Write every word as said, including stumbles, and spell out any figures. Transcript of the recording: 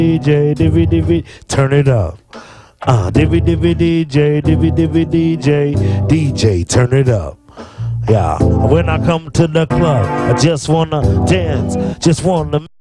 D J, divvy divvy, turn it up. Ah, uh, divvy divvy D J, divvy divvy D J, D J, turn it up. Yeah, when I come to the club, I just wanna dance, just wanna